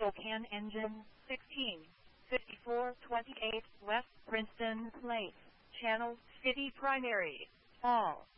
Spokane Engine 16, 5428 West Princeton Place, Channel City Primary, Fall.